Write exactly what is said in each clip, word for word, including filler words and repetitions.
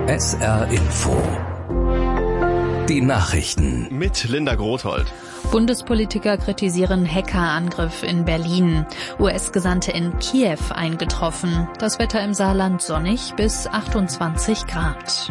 S R Info. Die Nachrichten. Mit Linda Grothold. Bundespolitiker kritisieren Hackerangriff in Berlin. U S-Gesandte in Kiew eingetroffen. Das Wetter im Saarland sonnig bis achtundzwanzig Grad.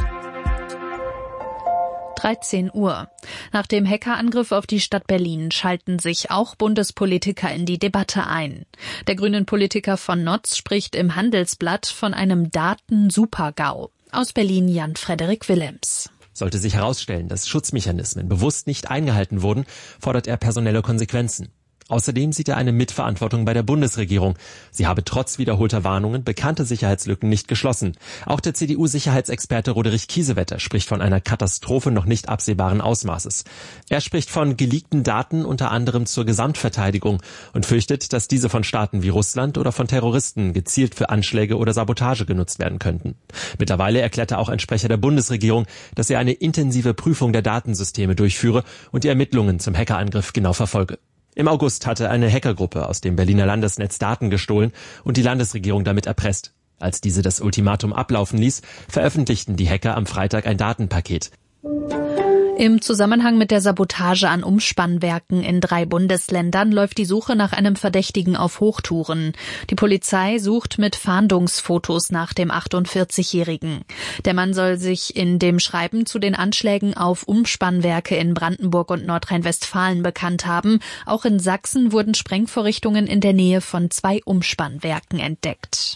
dreizehn Uhr. Nach dem Hackerangriff auf die Stadt Berlin schalten sich auch Bundespolitiker in die Debatte ein. Der Grünen-Politiker von Notz spricht im Handelsblatt von einem Daten-Super-GAU. Aus Berlin Jan-Frederik Willems. Sollte sich herausstellen, dass Schutzmechanismen bewusst nicht eingehalten wurden, fordert er personelle Konsequenzen. Außerdem sieht er eine Mitverantwortung bei der Bundesregierung. Sie habe trotz wiederholter Warnungen bekannte Sicherheitslücken nicht geschlossen. Auch der C D U-Sicherheitsexperte Roderich Kiesewetter spricht von einer Katastrophe noch nicht absehbaren Ausmaßes. Er spricht von geleakten Daten unter anderem zur Gesamtverteidigung und fürchtet, dass diese von Staaten wie Russland oder von Terroristen gezielt für Anschläge oder Sabotage genutzt werden könnten. Mittlerweile erklärte auch ein Sprecher der Bundesregierung, dass er eine intensive Prüfung der Datensysteme durchführe und die Ermittlungen zum Hackerangriff genau verfolge. Im August hatte eine Hackergruppe aus dem Berliner Landesnetz Daten gestohlen und die Landesregierung damit erpresst. Als diese das Ultimatum ablaufen ließ, veröffentlichten die Hacker am Freitag ein Datenpaket. Im Zusammenhang mit der Sabotage an Umspannwerken in drei Bundesländern läuft die Suche nach einem Verdächtigen auf Hochtouren. Die Polizei sucht mit Fahndungsfotos nach dem achtundvierzigjährigen. Der Mann soll sich in dem Schreiben zu den Anschlägen auf Umspannwerke in Brandenburg und Nordrhein-Westfalen bekannt haben. Auch in Sachsen wurden Sprengvorrichtungen in der Nähe von zwei Umspannwerken entdeckt.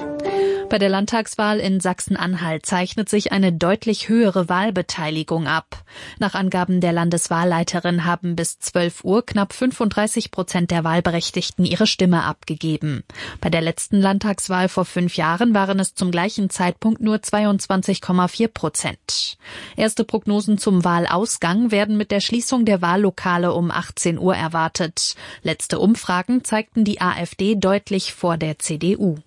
Bei der Landtagswahl in Sachsen-Anhalt zeichnet sich eine deutlich höhere Wahlbeteiligung ab. Nach Angaben der Landeswahlleiterin haben bis zwölf Uhr knapp fünfunddreißig Prozent der Wahlberechtigten ihre Stimme abgegeben. Bei der letzten Landtagswahl vor fünf Jahren waren es zum gleichen Zeitpunkt nur zweiundzwanzig Komma vier Prozent. Erste Prognosen zum Wahlausgang werden mit der Schließung der Wahllokale um achtzehn Uhr erwartet. Letzte Umfragen zeigten die AfD deutlich vor der C D U.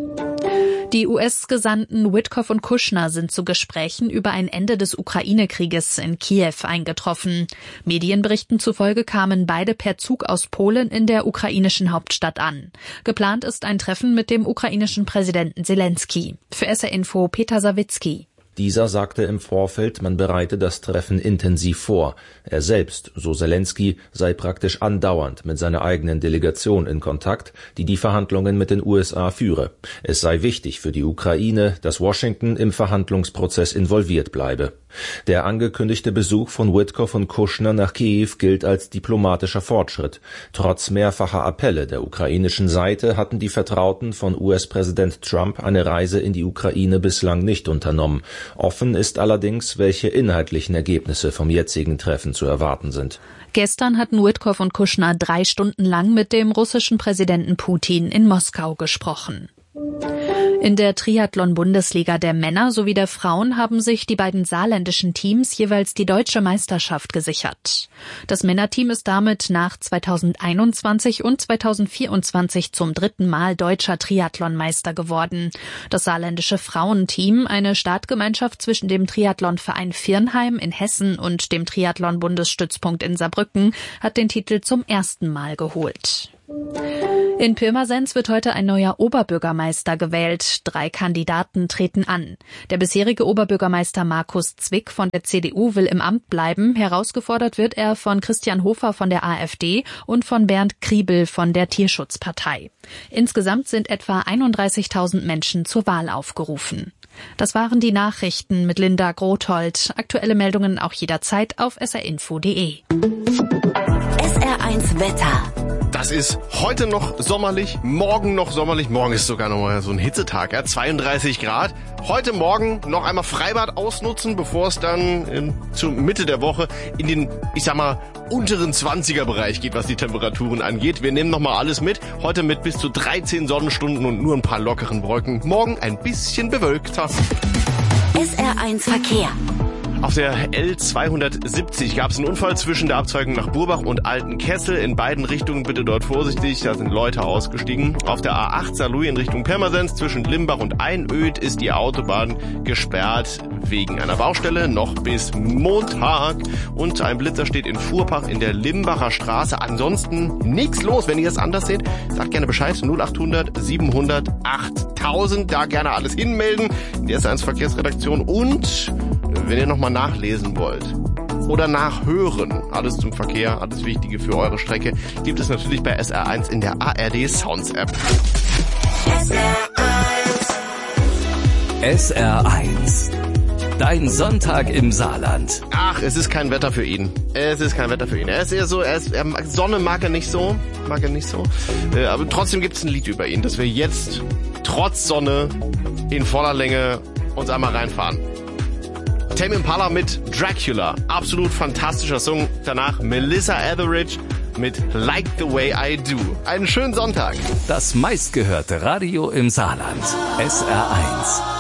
Die U S-Gesandten Witkoff und Kushner sind zu Gesprächen über ein Ende des Ukraine-Krieges in Kiew eingetroffen. Medienberichten zufolge kamen beide per Zug aus Polen in der ukrainischen Hauptstadt an. Geplant ist ein Treffen mit dem ukrainischen Präsidenten Zelensky. Für S R Info Peter Sawicki. Dieser sagte im Vorfeld, man bereite das Treffen intensiv vor. Er selbst, so Zelensky, sei praktisch andauernd mit seiner eigenen Delegation in Kontakt, die die Verhandlungen mit den U S A führe. Es sei wichtig für die Ukraine, dass Washington im Verhandlungsprozess involviert bleibe. Der angekündigte Besuch von Witkoff und Kushner nach Kiew gilt als diplomatischer Fortschritt. Trotz mehrfacher Appelle der ukrainischen Seite hatten die Vertrauten von U S-Präsident Trump eine Reise in die Ukraine bislang nicht unternommen. Offen ist allerdings, welche inhaltlichen Ergebnisse vom jetzigen Treffen zu erwarten sind. Gestern hatten Witkoff und Kushner drei Stunden lang mit dem russischen Präsidenten Putin in Moskau gesprochen. In der Triathlon-Bundesliga der Männer sowie der Frauen haben sich die beiden saarländischen Teams jeweils die deutsche Meisterschaft gesichert. Das Männerteam ist damit nach zweitausendeinundzwanzig und zweitausendvierundzwanzig zum dritten Mal deutscher Triathlonmeister geworden. Das saarländische Frauenteam, eine Startgemeinschaft zwischen dem Triathlonverein Virnheim in Hessen und dem Triathlon-Bundesstützpunkt in Saarbrücken, hat den Titel zum ersten Mal geholt. In Pirmasens wird heute ein neuer Oberbürgermeister gewählt. Drei Kandidaten treten an. Der bisherige Oberbürgermeister Markus Zwick von der C D U will im Amt bleiben. Herausgefordert wird er von Christian Hofer von der AfD und von Bernd Kriebel von der Tierschutzpartei. Insgesamt sind etwa einunddreißigtausend Menschen zur Wahl aufgerufen. Das waren die Nachrichten mit Linda Grothold. Aktuelle Meldungen auch jederzeit auf s r info punkt d e. S R eins Wetter. Das ist heute noch sommerlich, morgen noch sommerlich, morgen ist sogar noch mal so ein Hitzetag, ja, zweiunddreißig Grad. Heute Morgen noch einmal Freibad ausnutzen, bevor es dann in, zur Mitte der Woche in den, ich sag mal, unteren zwanziger-Bereich geht, was die Temperaturen angeht. Wir nehmen noch mal alles mit. Heute mit bis zu dreizehn Sonnenstunden und nur ein paar lockeren Wolken. Morgen ein bisschen bewölkter. S R eins Verkehr. Auf der L zweihundertsiebzig gab es einen Unfall zwischen der Abzweigung nach Burbach und Altenkessel. In beiden Richtungen bitte dort vorsichtig, da sind Leute ausgestiegen. Auf der A acht Saarlouis in Richtung Pirmasens zwischen Limbach und Einöd ist die Autobahn gesperrt wegen einer Baustelle noch bis Montag. Und ein Blitzer steht in Fuhrpach in der Limbacher Straße. Ansonsten nichts los. Wenn ihr es anders seht, sagt gerne Bescheid. null achthundert siebenhundert achttausend. Da gerne alles hinmelden in die S eins Verkehrsredaktion. Und wenn ihr nochmal nachlesen wollt oder nachhören, alles zum Verkehr, alles Wichtige für eure Strecke, gibt es natürlich bei S R eins in der A R D Sounds App. S R eins. S R eins. Dein Sonntag im Saarland. Ach, es ist kein Wetter für ihn. Es ist kein Wetter für ihn. Er ist eher so, er ist, er, Sonne mag er nicht so, mag er nicht so. Äh, aber trotzdem gibt es ein Lied über ihn, das wir jetzt trotz Sonne in voller Länge uns einmal reinfahren. Tame Impala mit Dracula. Absolut fantastischer Song. Danach Melissa Etheridge mit Like the Way I Do. Einen schönen Sonntag. Das meistgehörte Radio im Saarland. S R eins.